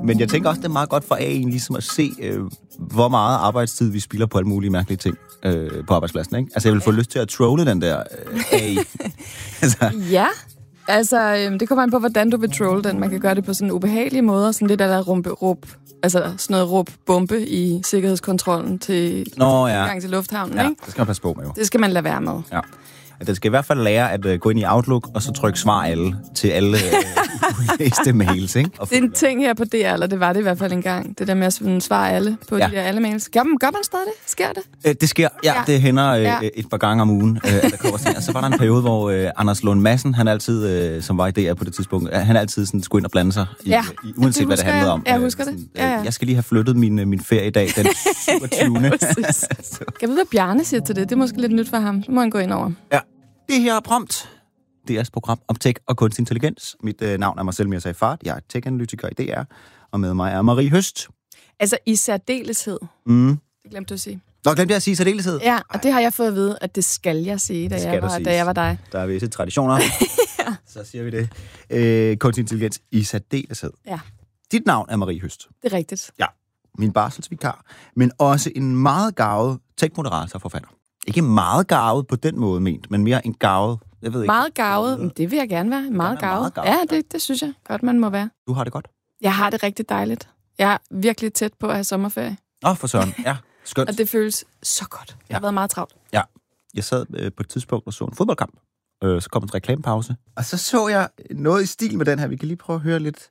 Men jeg tænker også, det er meget godt for AI'en ligesom at se, hvor meget arbejdstid vi spilder på alle mulige mærkelige ting på arbejdspladsen, ikke? Altså, jeg vil få lyst til at trolle den der AI. Altså. Ja, altså, det kommer an på, hvordan du vil trolle den. Man kan gøre det på sådan en ubehagelig måde, sådan lidt der råb, altså sådan noget råb-bombe i sikkerhedskontrollen til gang til lufthavnen, ja, ikke? Det skal man passe på med, jo. Det skal man lade være med. Ja. Den skal i hvert fald lære at gå ind i Outlook, og så trykke svar alle til alle ulæste mails, ikke? Det er en ting her på DR, eller det var det i hvert fald en gang. Det der med at svare alle på de der alle mails. Gør man stadig det? Sker det? Det sker, ja. Det hænder et par gange om ugen, at der kommer sådan. Og så var der en periode, hvor Anders Lund Madsen, han altid, som var i DR på det tidspunkt, han altid sådan skulle ind og blande sig, uanset hvad det handlede om. Jeg husker det. Jeg skal lige have flyttet min ferie i dag, den 27. Kan jeg vide, hvad Bjarne siger til det? Det er måske lidt nyt for ham. Så må han gå ind over. Ja. Det her er Prompt. DR's program om tech og kunstig intelligens. Mit navn er Marcel Mirza Fart. Jeg er tech-analytiker i DR, og med mig er Marie Høst. Altså i særdeleshed. Det glemte du at sige. Nå, glemte jeg at sige særdeleshed? Ja, og det har jeg fået at vide, at det skal jeg sige, da jeg var dig. Der er visse traditioner. Ja. Så siger vi det. Kunstig intelligens i særdeleshed. Ja. Dit navn er Marie Høst. Det er rigtigt. Ja. Min barselsvikar, men også en meget garvet tech-moderator og forfatter. Ikke meget garvet på den måde ment, men mere en garvet. Jeg ved ikke. Meget garvet? Det vil jeg gerne være. Meget garvet. Ja, det synes jeg godt, man må være. Du har det godt? Jeg har det rigtig dejligt. Jeg er virkelig tæt på at have sommerferie. For søren. Ja, skønt. Og det føles så godt. Det har været meget travlt. Ja. Jeg sad på et tidspunkt og så en fodboldkamp. Så kom en reklamepause. Og så jeg noget i stil med den her. Vi kan lige prøve at høre lidt.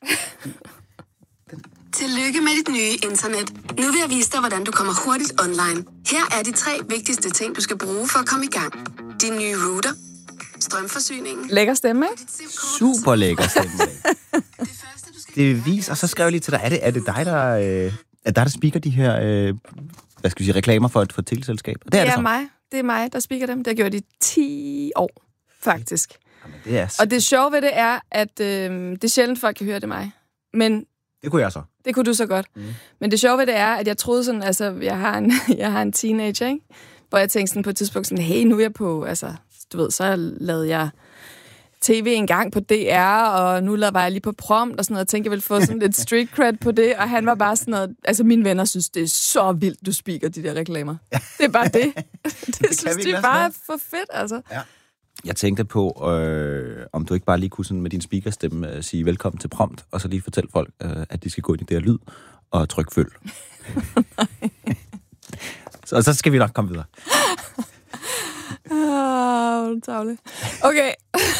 Tillykke med dit nye internet. Nu vil jeg vise dig, hvordan du kommer hurtigt online. Her er de 3 vigtigste ting, du skal bruge for at komme i gang. Din nye router, strømforsyningen. Lækker stemme, ikke? Super lækker stemme. Det viser, og så skrev jeg lige til dig, er det dig, der speaker de her, hvad skal vi sige, reklamer for et teleselskab? Det er mig. Det er mig, der speaker dem. Det har gjort i 10 år, faktisk. Jamen, det er og det sjove ved det er, at det er sjældent, folk kan høre det mig. Men det kunne jeg så. Det kunne du så godt. Men det sjove ved det er, at jeg troede sådan, altså, jeg har en teenager, ikke? Hvor jeg tænkte sådan på et tidspunkt sådan, hey, nu er jeg på, altså, du ved, så lavede jeg tv en gang på DR, og nu var jeg lige på Prompt og sådan noget. Jeg tænkte, jeg ville få sådan lidt street cred på det, og han var bare sådan noget, altså mine venner synes, det er så vildt, du speaker de der reklamer. Det er bare det. Det synes de bare er for fedt, altså. Ja. Jeg tænkte på, om du ikke bare lige kunne sådan med din speakerstemme sige velkommen til Prompt, og så lige fortælle folk, at de skal gå ind i det her lyd og trykke følg. så skal vi nok komme videre. Tavle. Okay.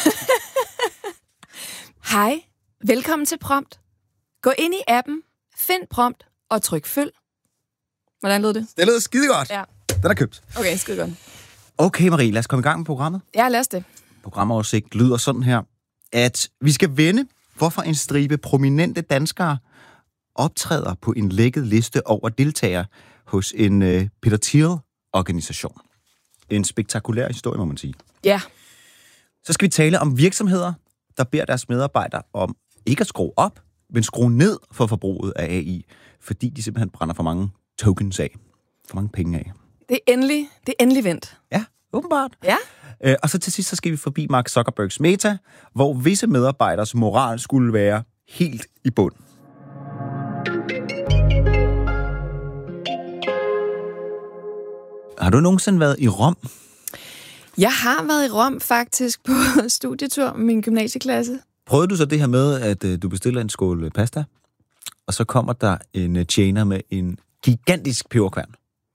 Hej. Velkommen til Prompt. Gå ind i appen, find Prompt og tryk følg. Hvordan lød det? Det lød skide godt. Ja. Den er købt. Okay, skide godt. Okay, Marie, lad os komme i gang med programmet. Ja, lad os det. Programoversigt lyder sådan her, at vi skal vende, hvorfor en stribe prominente danskere optræder på en lækket liste over deltagere hos en Peter Thiel-organisation. En spektakulær historie, må man sige. Ja. Så skal vi tale om virksomheder, der beder deres medarbejdere om ikke at skrue op, men skrue ned for forbruget af AI, fordi de simpelthen brænder for mange tokens af. For mange penge af. Det er endelig vendt. Ja, åbenbart. Ja. Og så til sidst, så skal vi forbi Mark Zuckerbergs Meta, hvor visse medarbejderes moral skulle være helt i bund. Har du nogensinde været i Rom? Jeg har været i Rom faktisk på studietur med min gymnasieklasse. Prøvede du så det her med, at du bestiller en skål pasta, og så kommer der en tjener med en gigantisk peberkværn?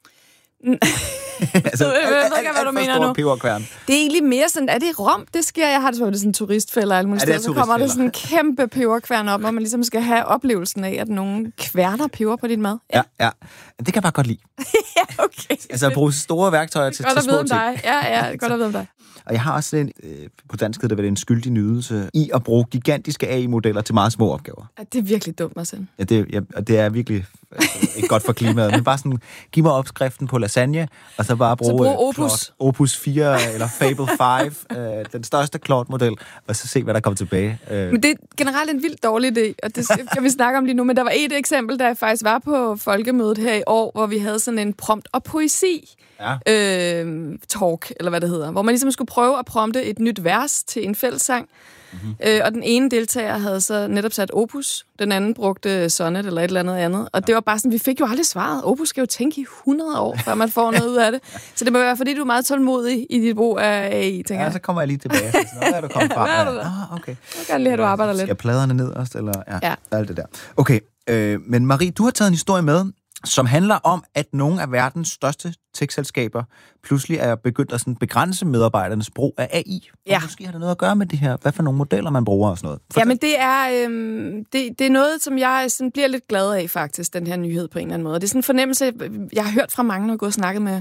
Altså, jeg ved ikke, hvad du mener nu. Peberkværn. Det er egentlig mere sådan, er det i Rom? Det sker, jeg har det som det sådan en turistfælder alle mulige steder. Så kommer der sådan en kæmpe peberkværn op, hvor man ligesom skal have oplevelsen af, at nogen kværner peber på din mad. Ja. Det kan jeg bare godt lide. Ja, okay. Altså at bruge store værktøjer til små ting. Godt at vide om dig. Ja, godt at vide om dig. Og jeg har også på dansk hedder det en skyldig nydelse i at bruge gigantiske AI-modeller til meget små opgaver. Ja, det er virkelig dumt, Marcel. Ja, det er virkelig ikke godt for klimaet. Men bare sådan, giv mig opskriften på lasagne, og så bare bruge Opus 4 eller Fable 5, den største Claude-model, og så se, hvad der kommer tilbage. Men det er generelt en vildt dårlig idé, og det skal vi snakke om lige nu. Men der var et eksempel, der jeg faktisk var på folkemødet her i år, hvor vi havde sådan en prompt og poesi talk, eller hvad det hedder, hvor man ligesom skulle prøve at prompte et nyt vers til en fællessang. Og den ene deltager havde så netop sat Opus, den anden brugte Sonnet eller et eller andet. Og det var bare sådan, vi fik jo aldrig svaret. Opus skal jo tænke i 100 år, før man får noget ud af det. Så det må være, fordi du er meget tålmodig i dit brug af AI, tænker jeg. Ja, så kommer jeg lige tilbage. Hvad er du kommet fra? Okay. Jeg kan lige have, du arbejder lidt. Skal pladerne nederst, eller alt det der. Okay, men Marie, du har taget en historie med, som handler om, at nogle af verdens største tech-selskaber pludselig er begyndt at sådan begrænse medarbejdernes brug af AI. Og måske har det noget at gøre med det her, hvad for nogle modeller man bruger og sådan noget. Jamen det er noget, som jeg sådan bliver lidt glad af faktisk, den her nyhed på en eller anden måde. Det er sådan en fornemmelse, jeg har hørt fra mange, der har gået og snakket med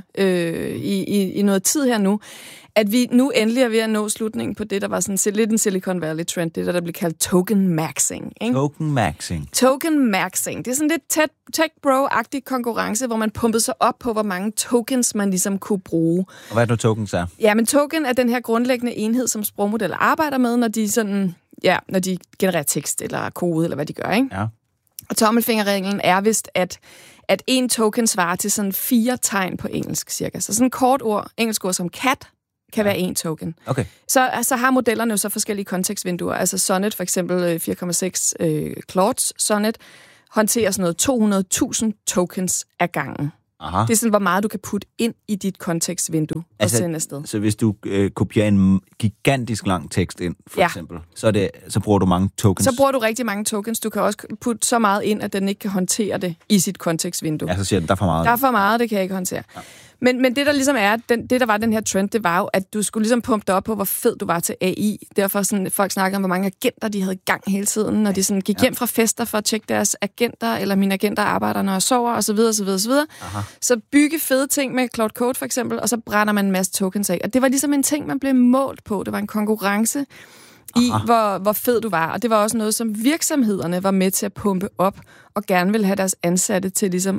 i noget tid her nu, at vi nu endelig er ved at nå slutningen på det, der var sådan lidt en Silicon Valley-trend, det der blev kaldt token maxing. Ikke? Token maxing. Det er sådan lidt tech-bro-agtig konkurrence, hvor man pumpede sig op på, hvor mange tokens man ligesom kunne bruge. Og hvad er nu tokens er? Ja, men token er den her grundlæggende enhed, som sprogmodeller arbejder med, når de sådan, når de genererer tekst eller kode, eller hvad de gør, ikke? Ja. Og tommelfingerreglen er vist, at en token svarer til sådan 4 tegn på engelsk, cirka. Så sådan et kort ord, engelsk ord som cat, kan være en token. Okay. Så har modellerne jo så forskellige kontekstvinduer. Altså Sonnet, for eksempel 4,6 Claude's Sonnet, håndterer sådan noget 200.000 tokens ad gangen. Aha. Det er sådan, hvor meget du kan putte ind i dit kontekstvindue og sende afsted. Så hvis du kopierer en gigantisk lang tekst ind, for eksempel, så bruger du mange tokens? Så bruger du rigtig mange tokens. Du kan også putte så meget ind, at den ikke kan håndtere det i sit kontekstvindue. Ja, så siger den, der er for meget. Der er for meget, det kan jeg ikke håndtere. Ja. Men det, der ligesom er, det der var den her trend, det var jo, at du skulle ligesom pumpe dig op på, hvor fed du var til AI. Derfor sådan, folk snakkede om, hvor mange agenter de havde i gang hele tiden, når de sådan gik hjem fra fester for at tjekke deres agenter, eller mine agenter arbejder, når jeg sover, osv. Så bygge fede ting med Cloud Code for eksempel, og så brænder man en masse tokens af. Og det var ligesom en ting, man blev målt på. Det var en konkurrence i, hvor fed du var. Og det var også noget, som virksomhederne var med til at pumpe op, og gerne ville have deres ansatte til ligesom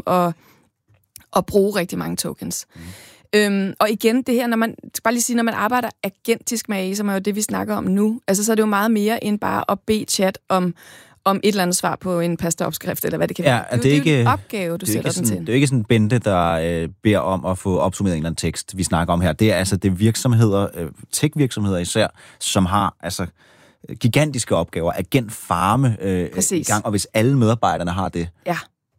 at bruge rigtig mange tokens. Og igen, det her, når man arbejder agentisk med AI, som er jo det, vi snakker om nu, altså så er det jo meget mere end bare at bede chat om et eller andet svar på en pastaopskrift, eller hvad det kan være. Det er jo en opgave, du sætter den til. Det er jo ikke sådan Bente, der beder om at få opsummeret en eller anden tekst, vi snakker om her. Det er altså det virksomheder, tech-virksomheder især, som har altså gigantiske opgaver, agentfarme i gang, og hvis alle medarbejderne har det. Ja,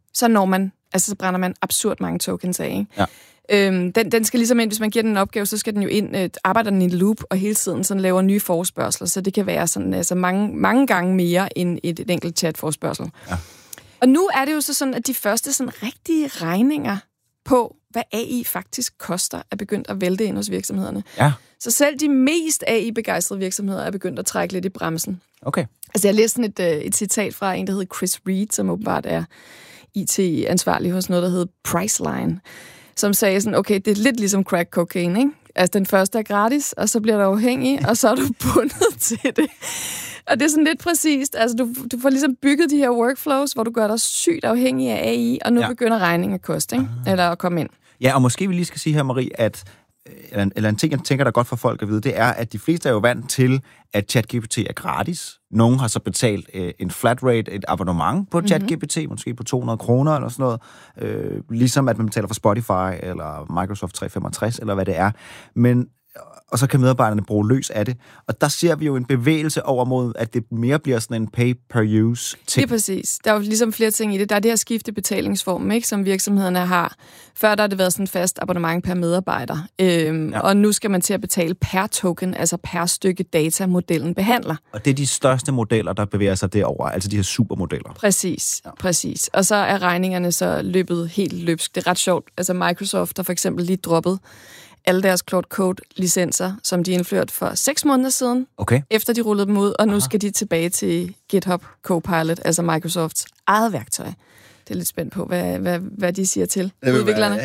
så brænder man absurd mange tokens af, ikke? Ja. Den skal ligesom ind, hvis man giver den en opgave, så skal den jo ind, arbejder den i en loop, og hele tiden sådan laver nye forespørgsler, så det kan være sådan, altså mange gange mere end et enkelt chat-forespørgsel. Ja. Og nu er det jo så sådan, at de første sådan rigtige regninger på, hvad AI faktisk koster, er begyndt at vælte ind hos virksomhederne. Ja. Så selv de mest AI-begejstrede virksomheder er begyndt at trække lidt i bremsen. Okay. Altså jeg læste sådan et citat fra en, der hedder Chris Reed, som åbenbart er IT-ansvarlig hos noget, der hedder Priceline, som sagde sådan, okay, det er lidt ligesom crack cocaine, ikke? Altså, den første er gratis, og så bliver du afhængig, og så er du bundet til det. Og det er sådan lidt præcist. Altså, du får ligesom bygget de her workflows, hvor du gør dig sygt afhængig af AI, og nu begynder regningen at koste, ikke? Eller at komme ind. Ja, og måske vi lige skal sige her, Marie, at eller en ting, jeg tænker, der er godt for folk at vide, det er, at de fleste er jo vant til, at ChatGPT er gratis. Nogle har så betalt en flat rate, et abonnement på ChatGPT, måske på 200 kroner eller sådan noget. Ligesom at man betaler for Spotify eller Microsoft 365, eller hvad det er. Og så kan medarbejderne bruge løs af det. Og der ser vi jo en bevægelse over mod, at det mere bliver sådan en pay-per-use ting. Det er præcis. Der er jo ligesom flere ting i det. Der er det her skifte betalingsform, ikke, som virksomhederne har. Før der har det været sådan en fast abonnement per medarbejder. Og nu skal man til at betale per token, altså per stykke data, modellen behandler. Og det er de største modeller, der bevæger sig derover, altså de her supermodeller. Præcis. Og så er regningerne så løbet helt løbsk. Det er ret sjovt. Altså Microsoft har for eksempel lige droppet alle deres Cloud Code-licenser, som de indførte for 6 måneder siden, efter de rullede dem ud, og nu skal de tilbage til GitHub Copilot, altså Microsofts eget værktøj. Det er lidt spændt på, hvad de siger til udviklerne.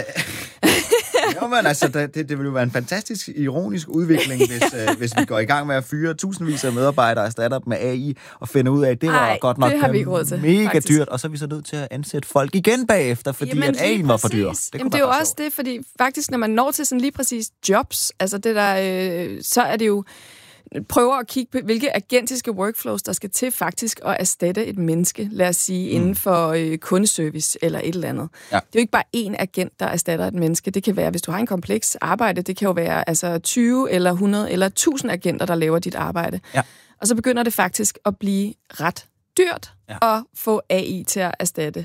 Jo, men altså, det vil jo være en fantastisk, ironisk udvikling, hvis vi går i gang med at fyre tusindvis af medarbejdere og erstatter dem med AI, og finder ud af, at det var godt nok mega dyrt, og så er vi så nødt til at ansætte folk igen bagefter, fordi at AI var for dyr. Det er jo også det, fordi faktisk, når man når til sådan lige præcis jobs, altså det der, så er det jo prøver at kigge på, hvilke agentiske workflows, der skal til faktisk at erstatte et menneske, lad os sige, inden for kundeservice eller et eller andet. Ja. Det er jo ikke bare én agent, der erstatter et menneske. Det kan være, hvis du har en kompleks arbejde, det kan jo være altså 20 eller 100 eller 1000 agenter, der laver dit arbejde. Ja. Og så begynder det faktisk at blive ret dyrt at få AI til at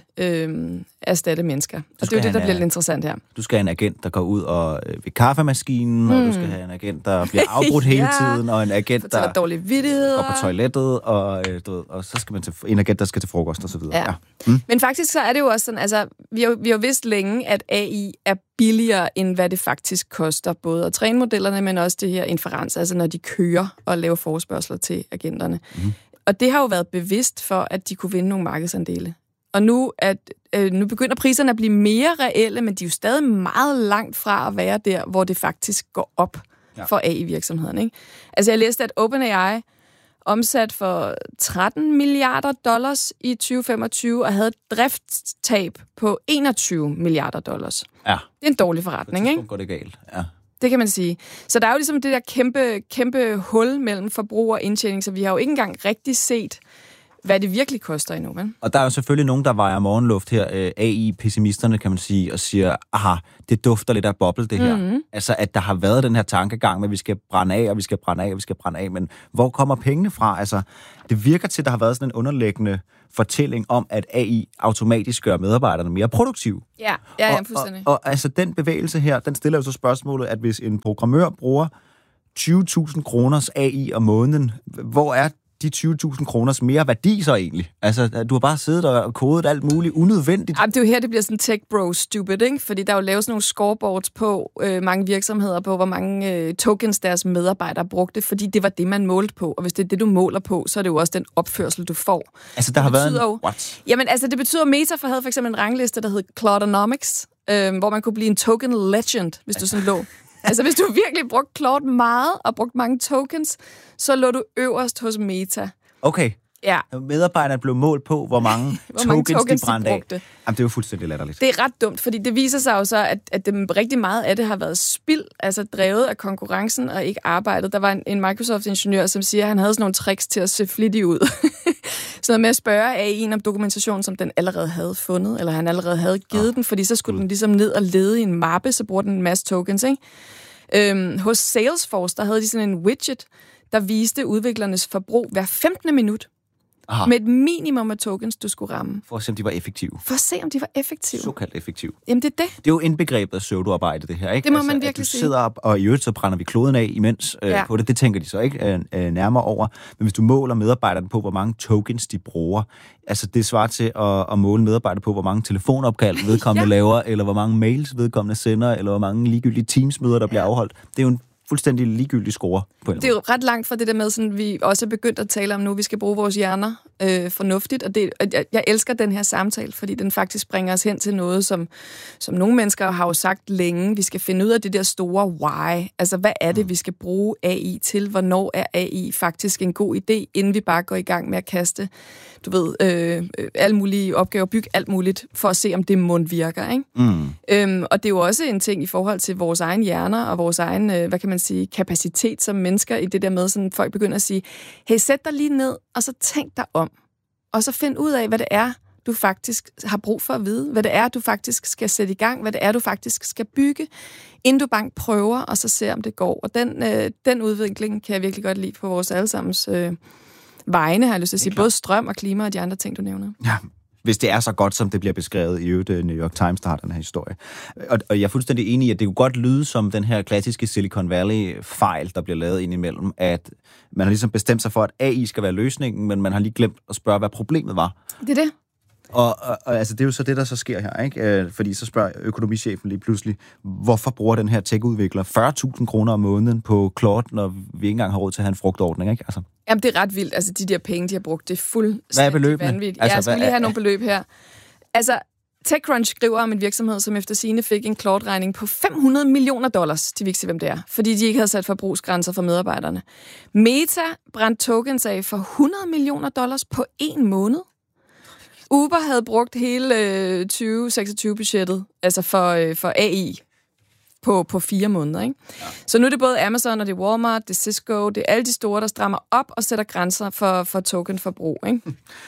erstatte mennesker. Og det er jo det, der bliver lidt interessant her. Du skal have en agent, der går ud og ved kaffemaskinen, og du skal have en agent, der bliver afbrudt hele tiden, og en agent, der dårlig vittigheder, går på toilettet, og så skal man til en agent, der skal til frokost og så videre. Ja. Men faktisk så er det jo også sådan, altså vi har vidst længe, at AI er billigere, end hvad det faktisk koster, både at træne modellerne, men også det her inferens, altså når de kører og laver forespørgsler til agenterne. Og det har jo været bevidst for, at de kunne vinde nogle markedsandele. Og nu begynder priserne at blive mere reelle, men de er jo stadig meget langt fra at være der, hvor det faktisk går op for AI-virksomhederne. Ikke? Altså jeg læste, at OpenAI omsat for $13 milliarder i 2025 og havde et driftstab på $21 milliarder. Ja. Det er en dårlig forretning, ikke? Går det galt, ja. Det kan man sige. Så der er jo ligesom det der kæmpe hul mellem forbrug og indtjening, så vi har jo ikke engang rigtig set, hvad det virkelig koster endnu. Men? Og der er jo selvfølgelig nogen, der vejer morgenluft her, AI-pessimisterne, kan man sige, og siger, aha, det dufter lidt af boble, det her. Altså, at der har været den her tankegang med, at vi skal brænde af, og vi skal brænde af, og vi skal brænde af, men hvor kommer pengene fra? Altså, det virker til, at der har været sådan en underliggende fortælling om, at AI automatisk gør medarbejderne mere produktive. Ja, fuldstændig. Og altså, den bevægelse her, den stiller jo så spørgsmålet, at hvis en programmør bruger 20.000 kroners AI om måneden, hvor er de 20.000 kroners mere værdi så egentlig? Altså, du har bare siddet og kodet alt muligt unødvendigt. Det er jo her, det bliver sådan tech bro stupid, ikke? Fordi der er jo lavet sådan nogle scoreboards på mange virksomheder, på hvor mange tokens deres medarbejdere brugte, fordi det var det, man målte på. Og hvis det er det, du måler på, så er det jo også den opførsel, du får. Altså, der har været what? Jamen, altså, det betyder, at Meta havde for eksempel en rangliste, der hed Claudenomics, hvor man kunne blive en token legend, hvis du sådan lå. Altså, hvis du virkelig brugte Claude meget og brugte mange tokens, så lå du øverst hos Meta. Okay. Ja. Medarbejderne blev målt på, hvor mange tokens de brændte af. Jamen, det er jo fuldstændig latterligt. Det er ret dumt, fordi det viser sig jo så, at det rigtig meget af det har været spild, altså drevet af konkurrencen og ikke arbejdet. Der var en Microsoft-ingeniør, som siger, at han havde sådan nogle tricks til at se flittig ud. Sådan noget med at spørge AI'en om dokumentation, som den allerede havde fundet, eller han allerede havde givet den, fordi så skulle den ligesom ned og lede i en mappe, så bruger den en masse tokens, ikke? Hos Salesforce, der havde de sådan en widget, der viste udviklernes forbrug hver 15. minut. Aha. Med et minimum af tokens, du skulle ramme. For at se, om de var effektive. Såkaldt effektive. Jamen, det er det. Det er jo indbegrebet af pseudoarbejde, det her, ikke? Det må man virkelig sige. Du sidder op, og i øvrigt så brænder vi kloden af imens på det. Det tænker de så ikke nærmere over. Men hvis du måler medarbejderne på, hvor mange tokens de bruger, altså det svarer til at måle medarbejdere på, hvor mange telefonopkald vedkommende laver, eller hvor mange mails vedkommende sender, eller hvor mange ligegyldige Teams-møder, der bliver afholdt. Det er jo en fuldstændig ligegyldig score på en. Det er jo ret langt fra det der med, sådan, vi også er begyndt at tale om nu, vi skal bruge vores hjerner fornuftigt, og jeg elsker den her samtale, fordi den faktisk bringer os hen til noget, som nogle mennesker har jo sagt længe, vi skal finde ud af det der store why, altså hvad er det, vi skal bruge AI til, hvornår er AI faktisk en god idé, inden vi bare går i gang med at kaste, du ved, alle mulige opgaver, bygge alt muligt, for at se, om det mund virker, ikke? Og det er jo også en ting i forhold til vores egen hjerner, og vores egen, hvad kan man sige, kapacitet som mennesker, i det der med, sådan folk begynder at sige, hey, sæt dig lige ned, og så tænk dig om. Og så find ud af, hvad det er, du faktisk har brug for at vide. Hvad det er, du faktisk skal sætte i gang. Hvad det er, du faktisk skal bygge. Inden du bare prøver, og så ser, om det går. Og den udvikling kan jeg virkelig godt lide på vores allesammens vegne, har jeg lyst til at sige. Både strøm og klima og de andre ting, du nævner. Ja. Hvis det er så godt, som det bliver beskrevet i New York Times, der har den her historie. Og jeg er fuldstændig enig i, at det kunne godt lyde som den her klassiske Silicon Valley-fejl, der bliver lavet indimellem, at man har ligesom bestemt sig for, at AI skal være løsningen, men man har lige glemt at spørge, hvad problemet var. Det er det. Og altså, det er jo så det, der så sker her, ikke? Fordi så spørger økonomichefen lige pludselig, hvorfor bruger den her tech-udvikler 40.000 kroner om måneden på Claude, når vi ikke engang har råd til at have en frugtordning, ikke? Altså. Jamen, det er ret vildt. Altså, de der penge, de har brugt, det er fuldstændig vanvittigt. Altså, jeg skal lige have nogle beløb her. Altså, TechCrunch skriver om en virksomhed, som efter sigende fik en Claude-regning på $500 millioner. De vil ikke se, hvem det er, fordi de ikke havde sat forbrugsgrænser for medarbejderne. Meta brændte tokens af for $100 millioner på 1 måned. Uber havde brugt hele 2026-budgettet, altså for AI, på 4 måneder, ikke? Ja. Så nu er det både Amazon, og det er Walmart, det er Cisco, det er alle de store, der strammer op og sætter grænser for tokenforbrug, ikke?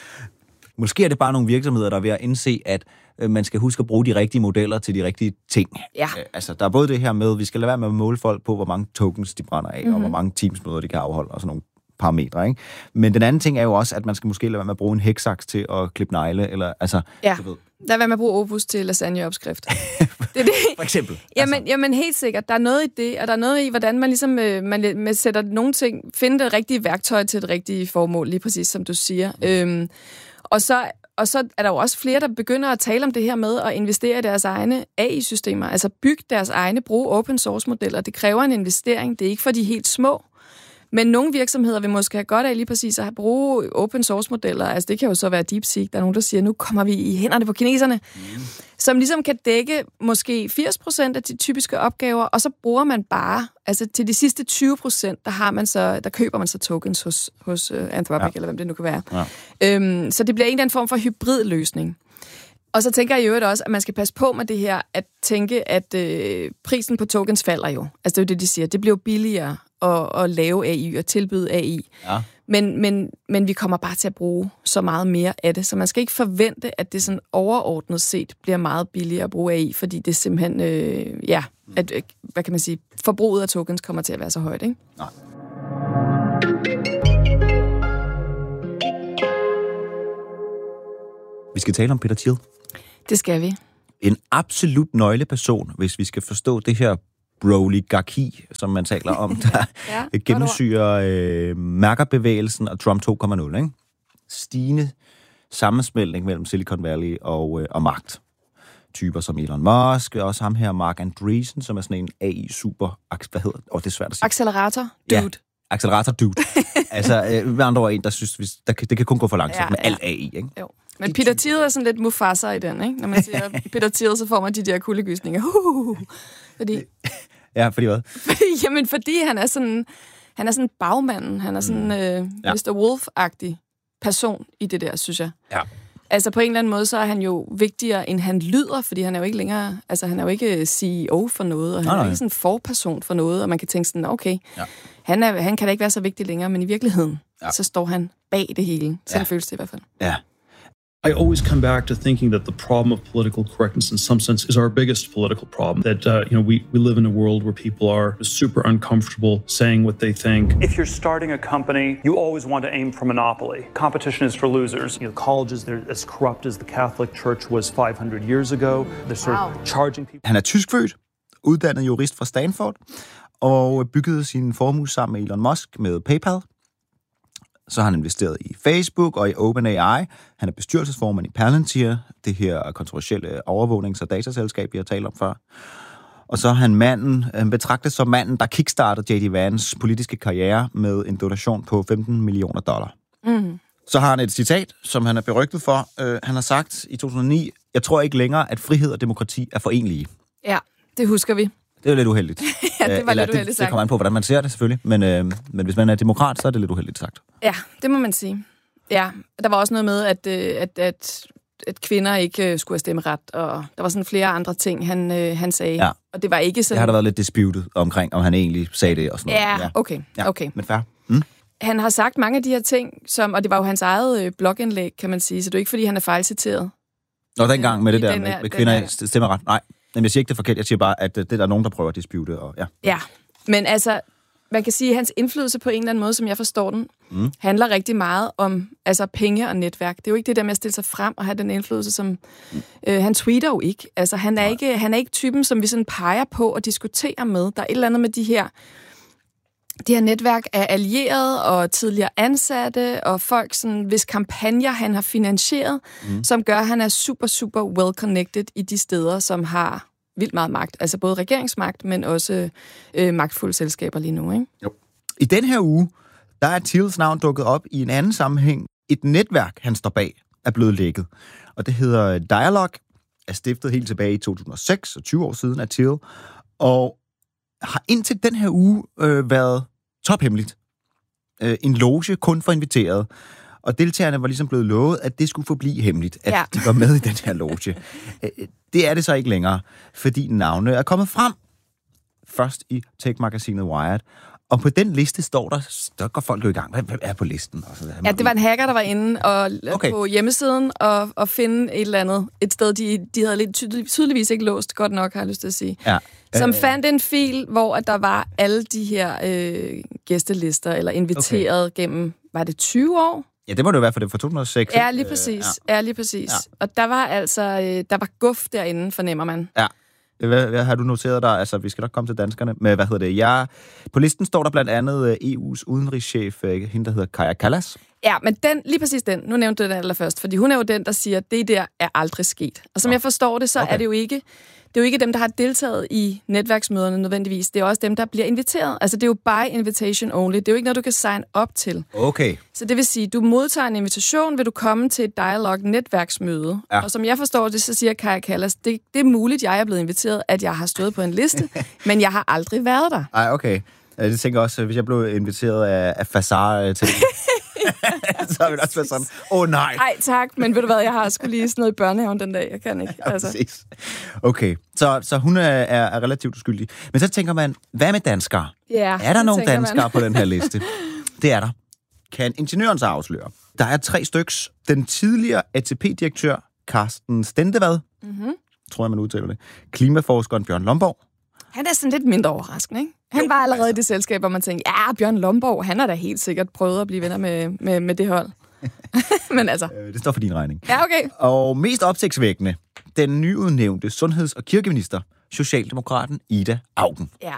Måske er det bare nogle virksomheder, der er ved at indse, at man skal huske at bruge de rigtige modeller til de rigtige ting. Ja. Altså, der er både det her med, at vi skal lade være med at måle folk på, hvor mange tokens de brænder af, og hvor mange teamsmøder de kan afholde, og sådan nogle parametre, ikke? Men den anden ting er jo også, at man skal måske lade være med at bruge en hæksaks til at klippe negle, eller altså... Ja, du ved. lad være med at bruge Opus til lasagneopskrift. Det er det. For eksempel. Jamen helt sikkert. Der er noget i det, og der er noget i, hvordan man ligesom man sætter nogle ting, finder det rigtige værktøj til det rigtige formål, lige præcis som du siger. Og så er der jo også flere, der begynder at tale om det her med at investere i deres egne AI-systemer. Altså bygge deres egne, bruge open source-modeller. Det kræver en investering. Det er ikke for de helt små. Men nogle virksomheder vil måske have godt af lige præcis at bruge open source-modeller. Altså det kan jo så være DeepSeek. Der er nogen, der siger, nu kommer vi i hænderne på kineserne. Som ligesom kan dække måske 80% af de typiske opgaver, og så bruger man bare, altså til de sidste 20%, der køber man så tokens hos Anthropic, eller hvem det nu kan være. Ja. Så det bliver en eller anden form for hybridløsning. Og så tænker jeg jo også, at man skal passe på med det her, at tænke, at prisen på tokens falder jo. Altså det er jo det, de siger. Det bliver jo billigere at lave AI og tilbyde AI. Ja. Men vi kommer bare til at bruge så meget mere af det. Så man skal ikke forvente, at det sådan overordnet set bliver meget billigere at bruge AI, fordi det simpelthen, at, hvad kan man sige, forbruget af tokens kommer til at være så højt, ikke? Nej. Vi skal tale om Peter Thiel. Det skal vi. En absolut nøgleperson, hvis vi skal forstå det her broligarki, som man taler om, der gennemsyrer mærkerbevægelsen og Trump 2.0, ikke? Stigende sammensmeltning mellem Silicon Valley og magt. Typer som Elon Musk, og også ham her, Mark Andreessen, som er sådan en AI-super... Hvad hedder det? Det er svært at sige. Accelerator dude. Ja, accelerator dude. Altså, med andre ord en, der synes, det kan kun gå for langsomt med alt AI, ikke? Jo. Men Peter Thiel er sådan lidt Mufasa i den, ikke? Når man siger Peter Thiel, så får man de der kuldegysninger. Fordi... Ja, fordi hvad? Fordi han er sådan bagmanden. Han er sådan Mr. Wolf-agtig person i det der, synes jeg. Ja. Altså på en eller anden måde, så er han jo vigtigere, end han lyder, fordi han er jo ikke længere... Altså han er jo ikke CEO for noget, og han er ikke sådan en forperson for noget, og man kan tænke sådan, okay, han kan da ikke være så vigtig længere, men i virkeligheden, så står han bag det hele. Sådan føles det i hvert fald. Ja. I always come back to thinking that the problem of political correctness in some sense is our biggest political problem. That, we live in a world where people are super uncomfortable saying what they think. If you're starting a company, you always want to aim for monopoly. Competition is for losers. Colleges, they're as corrupt as the Catholic Church was 500 years ago. They're sort of charging people. Han er tyskfødt, uddannet jurist fra Stanford, og byggede sin formue sammen med Elon Musk med PayPal. Så har han investeret i Facebook og i OpenAI. Han er bestyrelsesformand i Palantir, det her kontroversielle overvågnings- og dataselskab, vi har talt om før. Og så er han betragtet som manden, der kickstartede J.D. Vance politiske karriere med en donation på $15 millioner. Så har han et citat, som han er berygtet for. Han har sagt i 2009, jeg tror ikke længere, at frihed og demokrati er forenlige. Ja, det husker vi. Det er jo lidt uheldigt. Ja, det var lidt uheldigt sagt. Det kommer an på, hvordan man ser det selvfølgelig, men hvis man er demokrat, så er det lidt uheldigt sagt. Ja, det må man sige. Ja, der var også noget med, at kvinder ikke skulle have stemmeret, og der var sådan flere andre ting, han sagde. Ja. Og det var ikke sådan... Det har der været lidt disputed omkring, om han egentlig sagde det og sådan noget. Ja, okay. Men fair. Han har sagt mange af de her ting, og det var jo hans eget blogindlæg, kan man sige, så det er ikke, fordi han er fejlciteret. Nå, dengang med det der med kvinder stemmeret. Nej. Men jeg siger ikke det forkert, jeg siger bare, at det er der nogen, der prøver at dispute. Og, ja, men altså, man kan sige, at hans indflydelse på en eller anden måde, som jeg forstår den, handler rigtig meget om penge og netværk. Det er jo ikke det der med at stille sig frem og have den indflydelse, som... han tweeter jo ikke. Altså, han er ikke typen, som vi sådan peger på og diskuterer med. Der er et eller andet med de her netværk af allierede og tidligere ansatte, og folk, sådan, hvis kampagner han har finansieret, som gør, at han er super, super well-connected i de steder, som har vildt meget magt. Altså både regeringsmagt, men også magtfulde selskaber lige nu, ikke? Jo. I den her uge, der er Thiels navn dukket op i en anden sammenhæng. Et netværk, han står bag, er blevet lækket. Og det hedder Dialog, er stiftet helt tilbage i 2006, og 20 år siden af Thiel, og har indtil den her uge været tophemmeligt. En loge kun for inviteret. Og deltagerne var ligesom blevet lovet, at det skulle forblive hemmeligt, at de var med i den her loge. Det er det så ikke længere, fordi navne er kommet frem. Først i tech-magasinet Wired. Og på den liste står der går folk jo i gang. Hvad er på listen? Ja, det var en hacker, der var inde på hjemmesiden og finde et eller andet. Et sted, de havde lidt tydeligvis ikke låst godt nok, har jeg lyst til at sige. som fandt en fil, hvor at der var alle de her gæstelister, eller inviteret gennem, var det 20 år? Ja, det må det jo være, for det fra 2006. Ja, lige præcis. Ja, lige præcis. Ja. Og der var altså, der var guf derinde, fornemmer man. Ja. Hvad har du noteret der? Altså, vi skal nok komme til danskerne. Men på listen står der blandt andet EU's udenrigschef, hende der hedder Kaja Kallas. Ja, men lige præcis den. Nu nævnte du den allerførst, fordi hun er jo den, der siger, at det der er aldrig sket. Og som jeg forstår det, så er det jo ikke... Det er jo ikke dem, der har deltaget i netværksmøderne nødvendigvis. Det er også dem, der bliver inviteret. Altså, det er jo by invitation only. Det er jo ikke noget, du kan sign op til. Okay. Så det vil sige, du modtager en invitation, vil du komme til et dialog-netværksmøde. Ja. Og som jeg forstår det, så siger Kaja Kallas, det er muligt, jeg er blevet inviteret, at jeg har stået på en liste, men jeg har aldrig været der. Ej, okay. Jeg tænker også, hvis jeg blev inviteret af Fasar til så vil det også være sådan, nej. Nej, tak, men ved du hvad, jeg har sgu lige sådan noget i børnehaven den dag, jeg kan ikke. Ja, præcis. Okay, så hun er relativt uskyldig. Men så tænker man, hvad med danskere? Ja, er der nogle danskere på den her liste? Det er der. Kan ingeniøren så afsløre? Der er 3 styks. Den tidligere ATP-direktør, Carsten Stendevad, tror jeg, man udtaler det. Klimaforskeren Bjørn Lomborg. Han er sådan lidt mindre overraskende, ikke? Han var allerede i det selskab, hvor man tænkte, ja, Bjørn Lomborg, han har da helt sikkert prøvet at blive venner med det hold. Men altså... Det står for din regning. Ja, okay. Og mest opsigtsvækkende, den nyudnævnte sundheds- og kirkeminister, Socialdemokraten Ida Auken. Ja,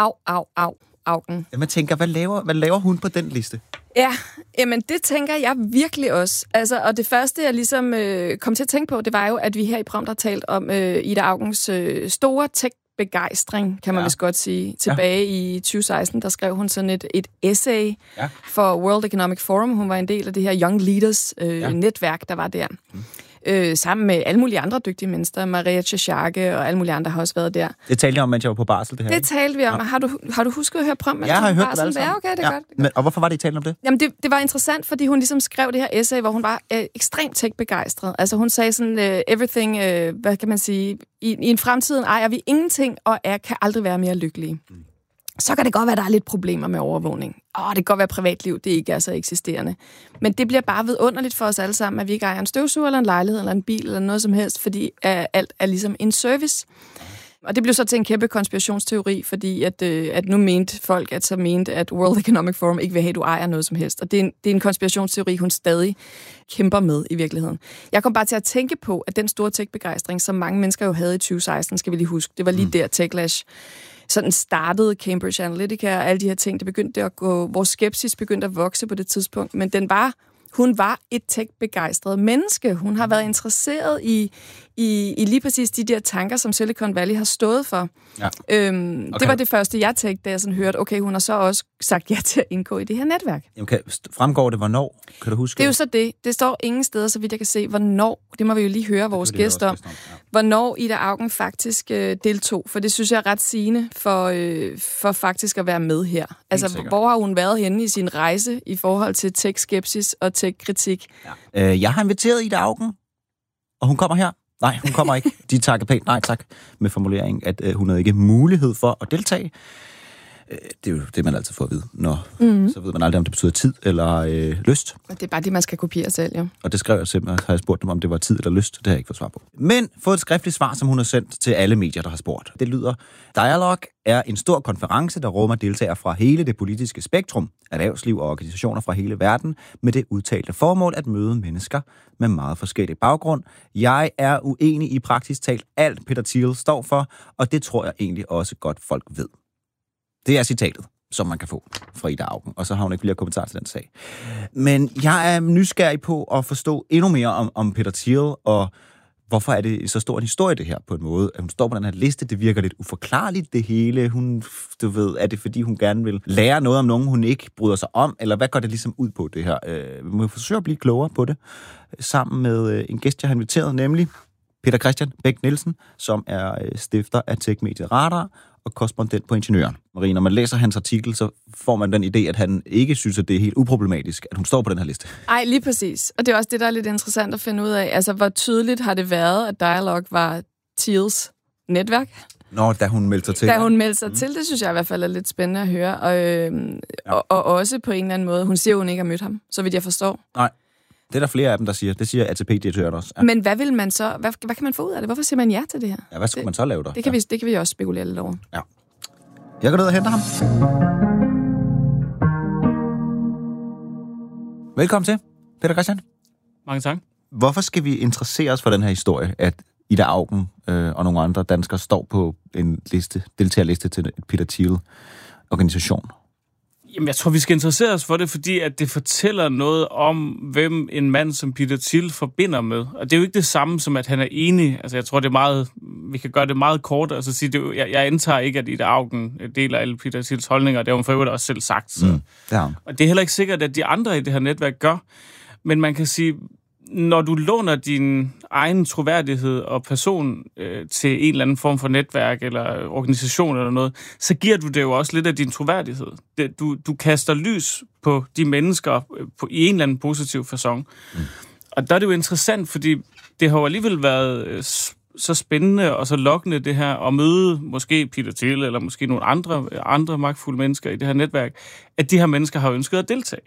Auken. Man tænker, hvad laver hun på den liste? Ja, jamen det tænker jeg virkelig også. Altså, og det første, jeg ligesom kom til at tænke på, det var jo, at vi her i Prompt har talt om Ida Aukens store begejstring, kan man vist godt sige. Tilbage i 2016, der skrev hun sådan et essay for World Economic Forum. Hun var en del af det her Young Leaders netværk, der var der. Sammen med alle mulige andre dygtige mennesker. Maria Tjechake og alle mulige andre har også været der. Det talte jeg om, mens jeg var på barsel, det her. Det talte vi om. Har du husket at høre Prompt? Jeg har hørt det alle sammen. Ja, okay, det er godt. Men, og hvorfor var det, I talte om det? Jamen, det var interessant, fordi hun ligesom skrev det her essay, hvor hun var ekstremt tech-begejstret. Altså, hun sagde sådan, everything, hvad kan man sige, i en fremtiden ejer vi ingenting, og kan aldrig være mere lykkelige. Så kan det godt være, at der er lidt problemer med overvågning. Det kan godt være, at privatliv det ikke er så eksisterende. Men det bliver bare vidunderligt for os alle sammen, at vi ikke ejer en støvsuger, eller en lejlighed, eller en bil, eller noget som helst, fordi alt er ligesom en service. Og det blev så til en kæmpe konspirationsteori, fordi at nu mente folk, at World Economic Forum ikke vil have, at du ejer noget som helst. Og det er en konspirationsteori, hun stadig kæmper med i virkeligheden. Jeg kom bare til at tænke på, at den store tech-begejstring, som mange mennesker jo havde i 2016, skal vi lige huske, det var lige der Techlash sådan startede, Cambridge Analytica og alle de her ting, det begyndte at gå, vores skepsis begyndte at vokse på det tidspunkt, men hun var et tech-begejstret menneske. Hun har været interesseret i lige præcis de der tanker, som Silicon Valley har stået for. Ja. Det var det første, jeg tænkte, da jeg sådan hørte, okay, hun har så også sagt ja til at indgå i det her netværk. Okay. Fremgår det, hvornår? Kan du huske? Det er jo så det. Det står ingen steder, så vidt jeg kan se, hvornår. Det må vi jo lige høre vores gæst om. Hvornår Ida Auken faktisk deltog. For det synes jeg er ret sigende for faktisk at være med her. Altså, hvor har hun været henne i sin rejse i forhold til tech-skepsis og tech-kritik? Ja. Jeg har inviteret Ida Auken, og hun kommer her. Nej, hun kommer ikke. De takker pænt nej tak, med formulering, at hun havde ikke mulighed for at deltage. Det er jo det, man altid får at vide. Så ved man aldrig, om det betyder tid eller lyst. Og det er bare det, man skal kopiere selv, jo. Og det skrev jeg simpelthen, har jeg spurgt dem, om det var tid eller lyst. Det har jeg ikke fået svar på. Men fået et skriftligt svar, som hun har sendt til alle medier, der har spurgt. Det lyder: Dialog er en stor konference, der rummer deltagere fra hele det politiske spektrum, erhvervsliv og organisationer fra hele verden, med det udtalte formål at møde mennesker med meget forskellig baggrund. Jeg er uenig i praktisk talt alt, Peter Thiel står for, og det tror jeg egentlig også godt folk ved. Det er citatet, som man kan få fra Ida Auken, og så har hun ikke flere kommentarer til den sag. Men jeg er nysgerrig på at forstå endnu mere om Peter Thiel, og hvorfor er det så stor en historie, det her, på en måde? At hun står på den her liste, det virker lidt uforklarligt, det hele. Er det fordi, hun gerne vil lære noget om nogen, hun ikke bryder sig om? Eller hvad går det ligesom ud på, det her? Vi må forsøge at blive klogere på det, sammen med en gæst, jeg har inviteret, nemlig Peter Christian Bæk Nielsen, som er stifter af Tech-mediet Radar og korrespondent på Ingeniøren. Marie, når man læser hans artikel, så får man den idé, at han ikke synes, at det er helt uproblematisk, at hun står på den her liste. Ej, lige præcis. Og det er også det, der er lidt interessant at finde ud af. Altså, hvor tydeligt har det været, at Dialog var Thiels netværk? Da hun meldte sig til. Da hun meldte sig til, det synes jeg i hvert fald er lidt spændende at høre. Og også på en eller anden måde, hun siger, hun ikke har mødt ham, så vidt jeg forstår. Nej. Det er der flere af dem, der siger. Det siger ATP-direktøren også. Ja. Men hvad vil man så... Hvad kan man få ud af det? Hvorfor siger man ja til det her? Ja, hvad skulle man så lave der? Det kan vi også spekulere lidt over. Ja. Jeg går ned og henter ham. Velkommen til, Peter Christian. Mange tak. Hvorfor skal vi interessere os for den her historie, at Ida Auken og nogle andre danskere står på en deltagerliste til et Peter Thiel-organisation? Jamen, jeg tror, vi skal interessere os for det, fordi at det fortæller noget om, hvem en mand som Peter Thiel forbinder med. Og det er jo ikke det samme som, at han er enig. Altså, jeg tror, det er meget... Vi kan gøre det meget kort, og så sige, det, jeg antager ikke, at Ida Auken deler alle Peter Thiels holdninger. Det har hun for øvrigt også selv sagt. Så. Det har hun. Og det er heller ikke sikkert, at de andre i det her netværk gør. Men man kan sige, når du låner din egen troværdighed og person til en eller anden form for netværk eller organisation eller noget, så giver du det jo også lidt af din troværdighed. Du kaster lys på de mennesker i en eller anden positiv facon. Og der er det jo interessant, fordi det har jo alligevel været så spændende og så lokkende det her at møde måske Peter Thiel eller måske nogle andre magtfulde mennesker i det her netværk, at de her mennesker har ønsket at deltage.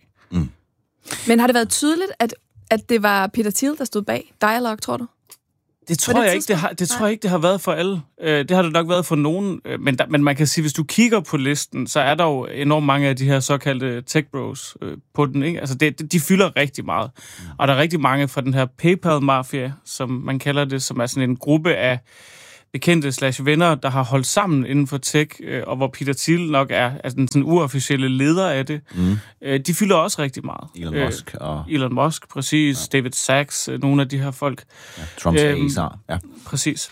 Men har det været tydeligt, at det var Peter Thiel, der stod bag Dialog, tror du? Det tror jeg ikke, det har været for alle. Det har det nok været for nogen. Men man kan sige, hvis du kigger på listen, så er der jo enormt mange af de her såkaldte tech bros på den. Ikke? Altså de fylder rigtig meget. Og der er rigtig mange fra den her PayPal-mafia, som man kalder det, som er sådan en gruppe af bekendte/venner, der har holdt sammen inden for tech, og hvor Peter Thiel nok er den sådan uofficielle leder af det. De fylder også rigtig meget. Elon Musk, præcis. Ja. David Sachs, nogle af de her folk. Ja, Trumps acer. Ja. Præcis.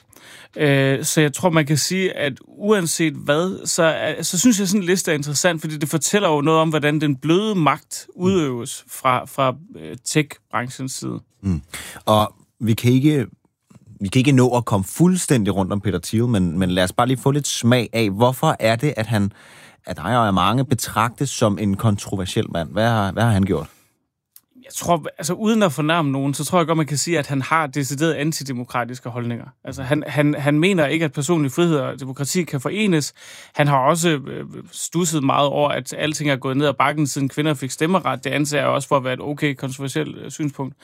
Så jeg tror, man kan sige, at uanset hvad, så synes jeg, sådan en liste er interessant, fordi det fortæller jo noget om, hvordan den bløde magt udøves fra tech-branchens side. Og vi kan ikke nå at komme fuldstændig rundt om Peter Thiel, men lad os bare lige få lidt smag af, hvorfor er det, at han af dig og af mange betragtes som en kontroversiel mand? Hvad har han gjort? Jeg tror, altså uden at fornærme nogen, så tror jeg godt, man kan sige, at han har decideret antidemokratiske holdninger. Altså han mener ikke, at personlig frihed og demokrati kan forenes. Han har også studset meget over, at alting er gået ned ad bakken, siden kvinder fik stemmeret. Det anser jeg også for at være et okay kontroversielt synspunkt.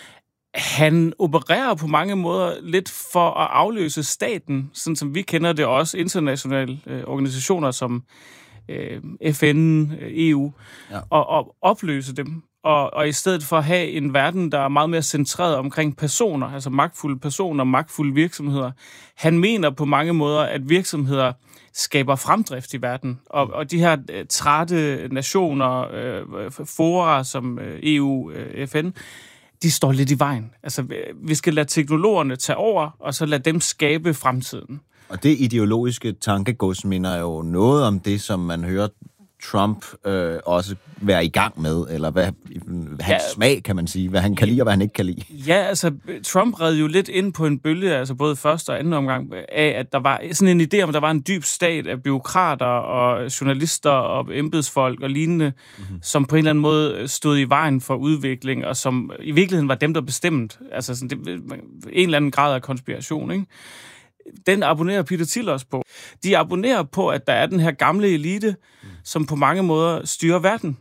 Han opererer på mange måder lidt for at afløse staten, sådan som vi kender det også, internationale organisationer som FN, EU, og opløse dem. Og i stedet for at have en verden, der er meget mere centreret omkring personer, altså magtfulde personer, magtfulde virksomheder. Han mener på mange måder, at virksomheder skaber fremdrift i verden. Og de her trætte nationer, fora som EU, FN, de står lidt i vejen. Altså, vi skal lade teknologerne tage over, og så lade dem skabe fremtiden. Og det ideologiske tankegods minder jo noget om det, som man hører Trump også være i gang med, eller hvad hans smag, kan man sige, hvad han kan lide og hvad han ikke kan lide. Ja, altså Trump red jo lidt ind på en bølge, altså både første og anden omgang, af at der var sådan en idé om, at der var en dyb stat af bureaukrater og journalister og embedsfolk og lignende, som på en eller anden måde stod i vejen for udvikling, og som i virkeligheden var dem, der bestemte. Altså sådan, en eller anden grad af konspiration, ikke? Den abonnerer Peter Thiel også på. De abonnerer på, at der er den her gamle elite, som på mange måder styrer verden.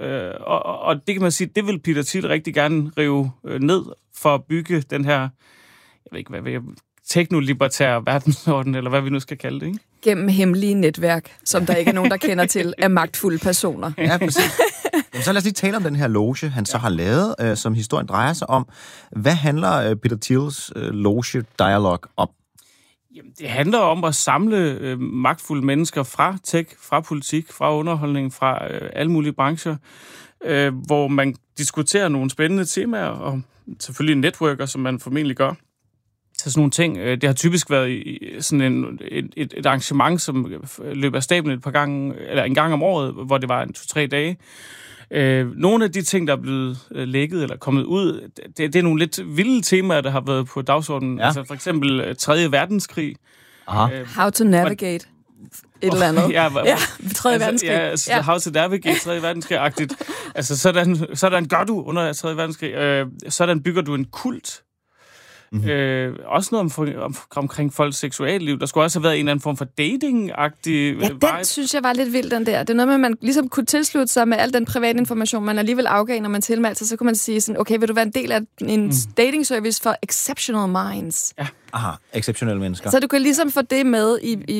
Og det kan man sige, det vil Peter Thiel rigtig gerne rive ned for at bygge den her, jeg ved ikke, hvad teknolibertær verdensorden, eller hvad vi nu skal kalde det, ikke? Gennem hemmelige netværk, som der ikke er nogen, der kender til, af magtfulde personer. Ja, præcis. Jamen, så lad os lige tale om den her loge, han så har lavet, som historien drejer sig om. Hvad handler Peter Thiels loge Dialog om? Jamen, det handler om at samle magtfulde mennesker fra tech, fra politik, fra underholdning, fra alle mulige brancher, hvor man diskuterer nogle spændende temaer, og selvfølgelig networker, som man formentlig gør. Så sådan nogle ting. Det har typisk været sådan et arrangement, som løber af stablen et par gange, eller en gang om året, hvor det var 2-3 dage. Nogle af de ting, der er blevet lækket eller kommet ud, det er nogle lidt vilde temaer, der har været på dagsordenen. Ja. Altså for eksempel 3. verdenskrig. How to navigate. Et eller andet. Ja, 3. verdenskrig. Ja, altså How to navigate 3. verdenskrig-agtigt. Altså sådan gør du under 3. verdenskrig. Sådan bygger du en kult. Også noget omkring folks seksualliv. Der skulle også have været en eller anden form for dating-agtig den synes jeg var lidt vild, den der. Det er noget med, at man ligesom kunne tilslutte sig med al den private information, man alligevel afgav, når man tilmeldte sig. Så kunne man sige sådan, okay, vil du være en del af en dating service for exceptional minds? Ja. Aha, exceptionelle mennesker. Så du kan ligesom få det med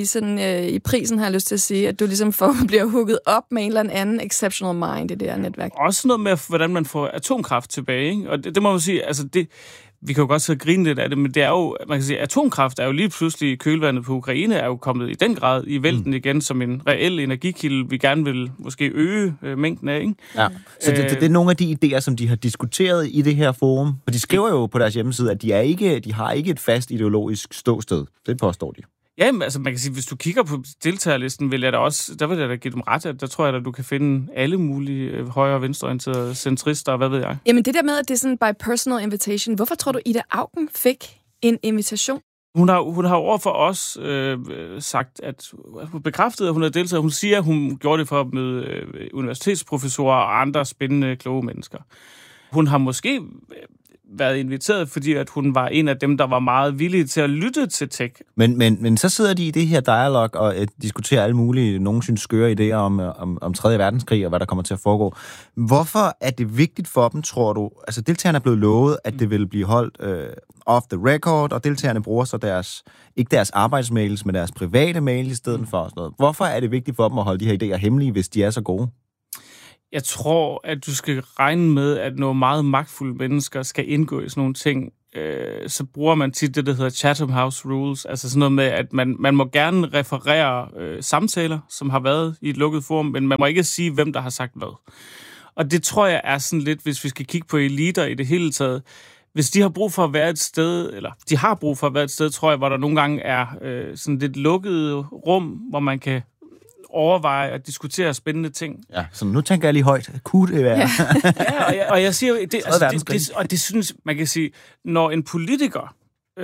i prisen, har jeg lyst til at sige, at du ligesom bliver hooket op med en eller anden exceptional mind i det her netværk. Også noget med, hvordan man får atomkraft tilbage, ikke? Og det må man sige, altså vi kan jo godt sidde og grine lidt af det, men det er jo, man kan sige, atomkraft er jo lige pludselig kølvandet på Ukraine, er jo kommet i den grad i vælten igen som en reel energikilde, vi gerne vil måske øge mængden af, ikke? Ja. Så det er nogle af de idéer, som de har diskuteret i det her forum. For de skriver jo på deres hjemmeside, at de har ikke et fast ideologisk ståsted. Det påstår de. Ja, men altså man kan sige, hvis du kigger på deltagerlisten, vil jeg da give dem ret, at der tror jeg, at du kan finde alle mulige højre- og venstreorienterede centrister, hvad ved jeg. Jamen det der med, at det er sådan by personal invitation, hvorfor tror du, Ida Auken fik en invitation? Hun har over for os sagt, at hun bekræftede, at hun havde deltaget. Hun siger, at hun gjorde det for at møde universitetsprofessorer og andre spændende, kloge mennesker. Hun har måske været inviteret, fordi at hun var en af dem, der var meget villige til at lytte til tech. Men så sidder de i det her dialog og diskuterer alle mulige, nogen synes skøre idéer om 3. verdenskrig og hvad der kommer til at foregå. Hvorfor er det vigtigt for dem, tror du? Altså deltagerne er blevet lovet, at det vil blive holdt off the record, og deltagerne bruger så ikke deres arbejdsmails, men deres private mail i stedet for sådan noget. Hvorfor er det vigtigt for dem at holde de her idéer hemmelige, hvis de er så gode? Jeg tror, at du skal regne med, at når meget magtfulde mennesker skal indgå i sådan nogle ting, så bruger man tit det, der hedder Chatham House Rules. Altså sådan noget med, at man må gerne referere samtaler, som har været i et lukket forum, men man må ikke sige, hvem der har sagt hvad. Og det tror jeg er sådan lidt, hvis vi skal kigge på eliter i det hele taget. Hvis de har brug for at være et sted, eller de har brug for at være et sted, tror jeg, hvor der nogle gange er sådan lidt lukkede rum, hvor man kan overveje at diskutere spændende ting. Ja, så nu tænker jeg lige højt. Kunne det være? Ja, og jeg siger jo, det synes, man kan sige, når en politiker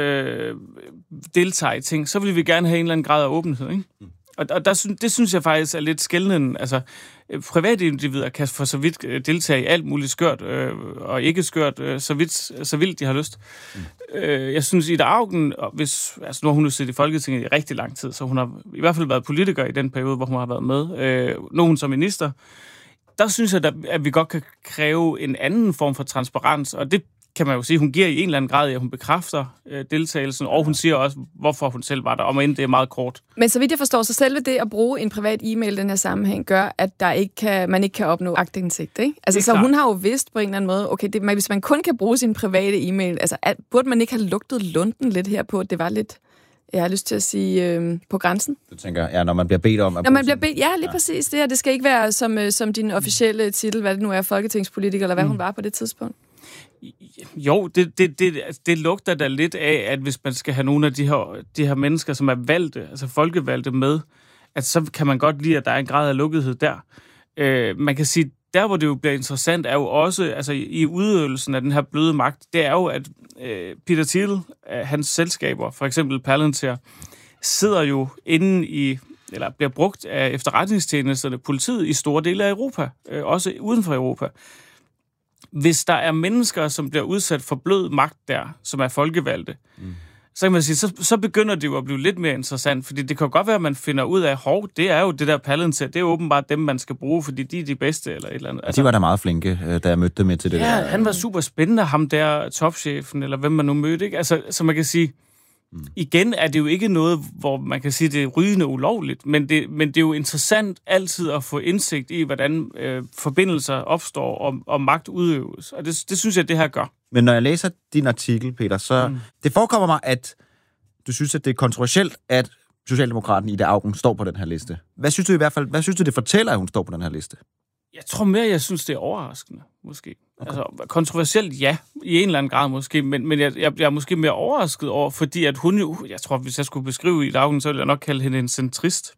deltager i ting, så vil vi gerne have en eller anden grad af åbenhed, ikke? Og det synes jeg faktisk er lidt skældende. Altså, private individer kan for så vidt deltage i alt muligt skørt, og ikke skørt, så vildt de har lyst. Jeg synes, Ida Auken, nu har hun jo siddet i Folketinget i rigtig lang tid, så hun har i hvert fald været politiker i den periode, hvor hun har været med. Nu er hun som minister. Der synes jeg, at vi godt kan kræve en anden form for transparens, og det kan man jo sige, hun giver i en eller anden grad, at hun bekræfter deltagelsen, og hun siger også, hvorfor hun selv var der, om end det er meget kort. Men så vidt jeg forstår, så selve det at bruge en privat e-mail i den her sammenhæng, gør, at man ikke kan opnå aktindsigt, ikke? Altså, så hun har jo vidst på en eller anden måde, okay, hvis man kun kan bruge sin private e-mail, altså, burde man ikke have lugtet lunden lidt her på, at det var lidt, jeg har lyst til at sige, på grænsen? Du tænker, når man bliver bedt om at når man bliver bedt, ja, lige præcis det her. Det skal ikke være som din officielle titel, hvad det nu er, folketingspolitiker, eller hvad hun var på det tidspunkt. Jo, det lugter da lidt af, at hvis man skal have nogle af de her mennesker, som er valgte, altså folkevalgte med, at så kan man godt lide, at der er en grad af lukkethed der. Man kan sige, der hvor det jo bliver interessant, er jo også, altså i udøvelsen af den her bløde magt, det er jo, at Peter Thiel, hans selskaber, for eksempel Palantir, sidder jo inde i, eller bliver brugt af efterretningstjenesterne, politiet i store dele af Europa, også uden for Europa. Hvis der er mennesker, som bliver udsat for blød magt der, som er folkevalgte, så kan man sige, så begynder det jo at blive lidt mere interessant, fordi det kan godt være, at man finder ud af, det er jo det der Palantir, det er jo åbenbart dem, man skal bruge, fordi de er de bedste, eller et eller andet. Altså, de var da meget flinke, da jeg mødte dem med til det der. Ja, han var super spændende, ham der topchefen, eller hvem man nu mødte, ikke? Altså, så man kan sige, igen er det jo ikke noget, hvor man kan sige, det er rygende ulovligt, men det er jo interessant altid at få indsigt i, hvordan forbindelser opstår og magt udøves. Og det synes jeg, det her gør. Men når jeg læser din artikel, Peter, så det forekommer mig, at du synes, at det er kontroversielt, at Socialdemokraten Ida Auken står på den her liste. Hvad synes du det fortæller, at hun står på den her liste? Jeg tror mere, jeg synes, det er overraskende, måske. Okay. Altså, kontroversielt, ja, i en eller anden grad måske, men jeg er måske mere overrasket over, fordi at hun jo, jeg tror, hvis jeg skulle beskrive Ida Auken, så ville jeg nok kalde hende en centrist.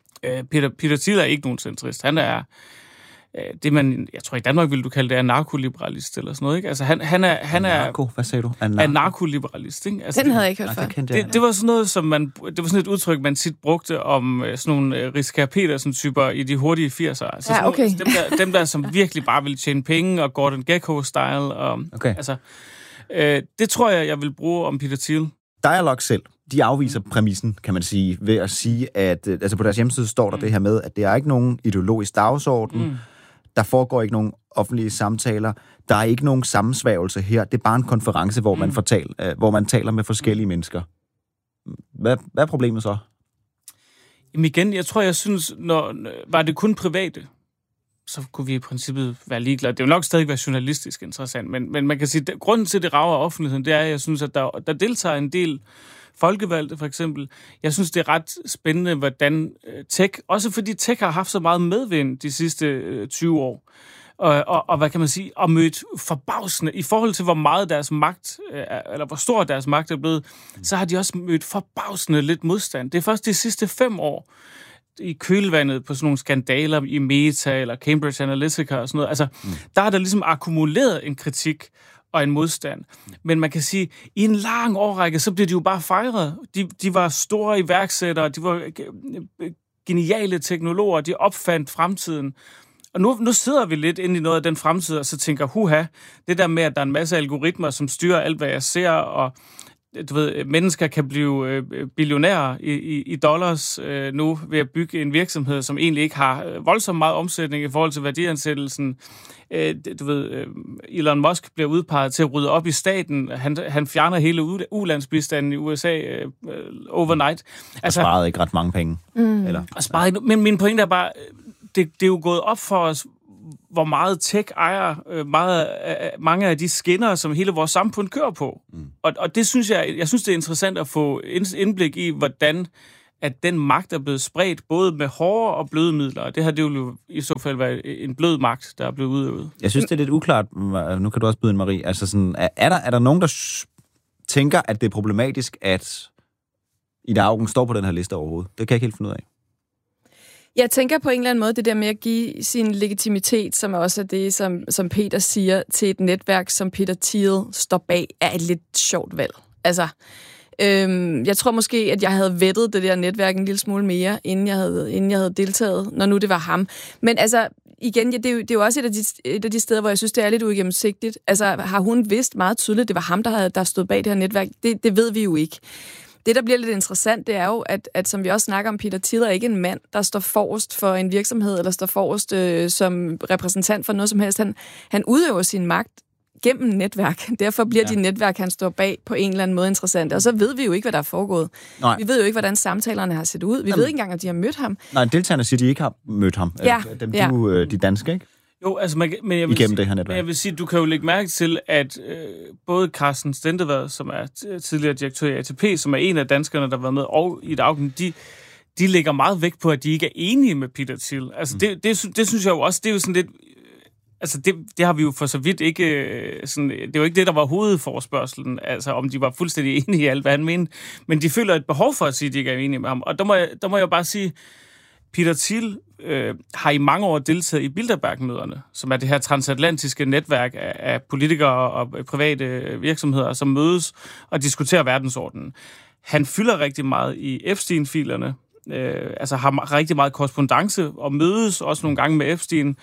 Peter Thiel er ikke nogen centrist. Han er det, jeg tror i Danmark ville du kalde det anarkoliberalist eller sådan noget, ikke? Altså han er Anarko, hvad sagde du? Anarkoliberalist, ikke? Altså, den havde jeg ikke hørt før. Det var sådan noget, det var sådan et udtryk, man tit brugte om sådan nogle Riskær Petersen-typer i de hurtige 80'ere. Altså, ja, okay. Dem der, som virkelig bare ville tjene penge, og Gordon Gekko-style. Og, okay. Altså, Det tror jeg vil bruge om Peter Thiel. Dialog selv, de afviser præmissen, kan man sige, ved at sige, at altså på deres hjemmeside står der det her med, at det er ikke nogen ideologisk dagsorden, der foregår ikke nogen offentlige samtaler, der er ikke nogen sammensværgelse her, det er bare en konference, hvor man taler med forskellige mennesker. Hvad er problemet så? Jamen igen, jeg synes, var det kun private, så kunne vi i princippet være ligeglade. Det vil nok stadig være journalistisk interessant, men man kan sige, at grunden til, det rager offentligheden, det er, at jeg synes, at der deltager en del folkevalgte, for eksempel. Jeg synes, det er ret spændende, hvordan tech, også fordi tech har haft så meget medvind de sidste 20 år, og hvad kan man sige, og mødt forbavsende, i forhold til hvor meget deres magt, eller hvor stor deres magt er blevet, så har de også mødt forbavsende lidt modstand. Det er først de sidste 5 år, i kølvandet på sådan nogle skandaler i Meta eller Cambridge Analytica og sådan noget. Altså, der er der ligesom akkumuleret en kritik og en modstand. Men man kan sige, i en lang årrække, så bliver de jo bare fejret. De var store iværksættere, de var geniale teknologer, de opfandt fremtiden. Og nu sidder vi lidt inde i noget af den fremtid, og så tænker, det der med, at der er en masse algoritmer, som styrer alt, hvad jeg ser, og du ved, mennesker kan blive billionærer i dollars nu ved at bygge en virksomhed, som egentlig ikke har voldsomt meget omsætning i forhold til værdiansættelsen. Du ved, Elon Musk bliver udpeget til at rydde op i staten. Han fjerner hele ulandsbistanden i USA overnight. Og sparede ikke ret mange penge. Eller? Og sparede ikke, men min pointe er bare, det er jo gået op for os, hvor meget tech ejer mange af de skinner, som hele vores samfund kører på. Og det synes jeg synes, det er interessant at få indblik i, hvordan at den magt er blevet spredt, både med hårde og bløde midler. Og det her, det vil jo i så fald være en blød magt, der er blevet udøvet. Jeg synes, det er lidt uklart. Nu kan du også byde ind, Marie. Altså sådan, er der nogen, der tænker, at det er problematisk, at Ida Auken står på den her liste overhovedet? Det kan jeg ikke helt finde ud af. Jeg tænker på en eller anden måde, det der med at give sin legitimitet, som også er det, som Peter siger, til et netværk, som Peter Thiel står bag, er et lidt sjovt valg. Altså, jeg tror måske, at jeg havde vettet det der netværk en lille smule mere, inden jeg havde deltaget, når nu det var ham. Men altså, igen, det er jo også et af de steder, hvor jeg synes, det er lidt uigennemsigtigt. Altså, har hun vidst meget tydeligt, det var ham, der stod bag det her netværk? Det ved vi jo ikke. Det, der bliver lidt interessant, det er jo, at som vi også snakker om, Peter Thiel er ikke en mand, der står forrest for en virksomhed, eller står forrest som repræsentant for noget som helst. Han udøver sin magt gennem netværk. Derfor bliver de netværk, han står bag, på en eller anden måde interessant. Og så ved vi jo ikke, hvad der er foregået. Nej. Vi ved jo ikke, hvordan samtalerne har set ud. Vi ved ikke engang, at de har mødt ham. Nej, deltagerne siger, at de ikke har mødt ham. Ja. De danske, ikke? Jo, altså, men jeg vil sige, du kan jo lægge mærke til, at både Carsten Stendevad, som er tidligere direktør i ATP, som er en af danskerne, der har været med, og Ida Auken, de lægger meget vægt på, at de ikke er enige med Peter Thiel. Altså, det synes jeg jo også, det er jo sådan lidt. Altså, det har vi jo for så vidt ikke. Sådan, det er jo ikke det, der var hovedforespørgselen, altså om de var fuldstændig enige i alt, hvad han mente. Men de føler et behov for at sige, at de ikke er enige med ham. Og der må jeg bare sige, Peter Thiel har i mange år deltaget i Bilderberg-møderne, som er det her transatlantiske netværk af politikere og private virksomheder, som mødes og diskuterer verdensordenen. Han fylder rigtig meget i Epstein-filerne, altså har rigtig meget korrespondance og mødes også nogle gange med Epstein.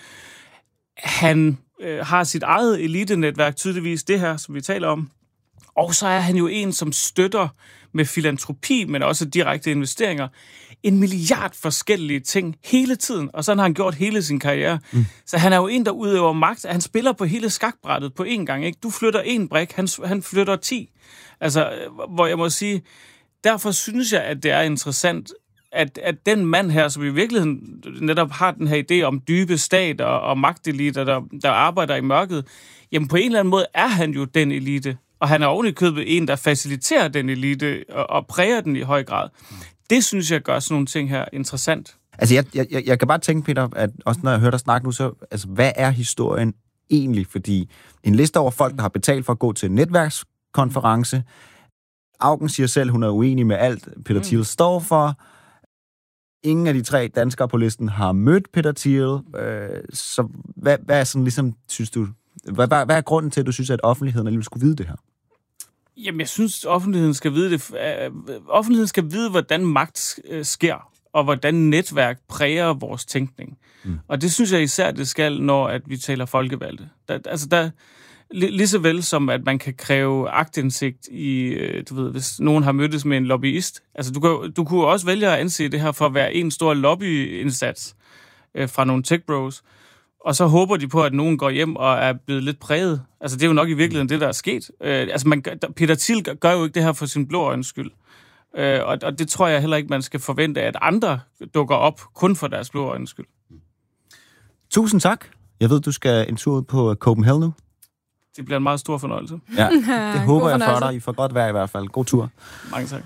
Han har sit eget elitenetværk, tydeligvis det her, som vi taler om. Og så er han jo en, som støtter med filantropi, men også direkte investeringer, 1 milliard forskellige ting hele tiden, og sådan har han gjort hele sin karriere. Så han er jo en, der udøver magt. Han spiller på hele skakbrættet på én gang, ikke? Du flytter 1 brik, han flytter 10. Altså, hvor jeg må sige, derfor synes jeg, at det er interessant, at den mand her, som i virkeligheden netop har den her idé om dybe stater og magteliter, der arbejder i mørket, jamen på en eller anden måde er han jo den elite. Og han er ovenikøbet en, der faciliterer den elite og præger den i høj grad. Det synes jeg gør sådan nogle ting her interessant. Altså, jeg kan bare tænke, Peter, at også når jeg hører dig snakke nu, så altså, hvad er historien egentlig? Fordi en liste over folk, der har betalt for at gå til en netværkskonference. Auken siger selv, hun er uenig med alt, Peter Thiel står for. Ingen af de 3 danskere på listen har mødt Peter Thiel. Så hvad er sådan ligesom, synes du, hvad er grunden til, at du synes, at offentligheden alligevel skulle vide det her? Jamen, jeg synes, offentligheden skal vide det. Offentligheden skal vide, hvordan magt sker, og hvordan netværk præger vores tænkning. Og det synes jeg især, det skal, når at vi taler folkevalgte. Lige så vel som, at man kan kræve aktindsigt i, hvis nogen har mødtes med en lobbyist. Altså, du kunne også vælge at anse det her for at være en stor lobbyindsats fra nogle tech bros, og så håber de på, at nogen går hjem og er blevet lidt præget. Altså, det er jo nok i virkeligheden det, der er sket. Peter Thiel gør jo ikke det her for sin blå øjens skyld. Og det tror jeg heller ikke, man skal forvente, at andre dukker op kun for deres blå øjens skyld. Tusind tak. Jeg ved, du skal en tur ud på Copenhagen nu. Det bliver en meget stor fornøjelse. Ja, det håber jeg for dig. I får godt vejr i hvert fald. God tur. Mange tak.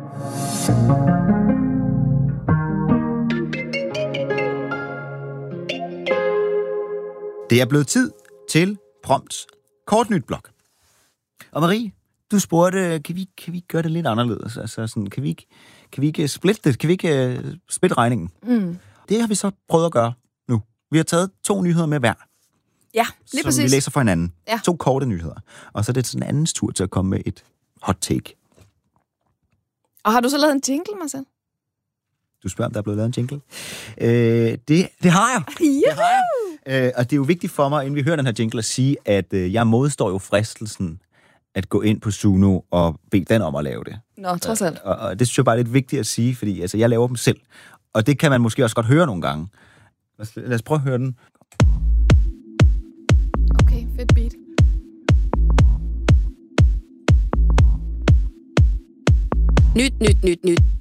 Det er blevet tid til Prompts kortnytblok. Og Marie, du spurgte, kan vi gøre det lidt anderledes? Altså sådan, kan vi ikke splitte det? Kan vi ikke splitte regningen? Det har vi så prøvet at gøre nu. Vi har taget 2 nyheder med hver. Ja, lige præcis. Som vi læser for hinanden. Ja. 2 korte nyheder. Og så er det sådan en andens tur til at komme med et hot take. Og har du så lavet en jingle, Marcel? Du spørger, om der er blevet lavet en jingle. Det har jeg. Det har jeg. Og det er jo vigtigt for mig, inden vi hører den her jingle, at sige, at jeg modstår jo fristelsen at gå ind på Suno og bede den om at lave det. Nå, trods alt. Og det synes jeg bare er lidt vigtigt at sige, fordi altså, jeg laver dem selv. Og det kan man måske også godt høre nogle gange. Lad os prøve at høre den. Okay, fedt beat. Nyt.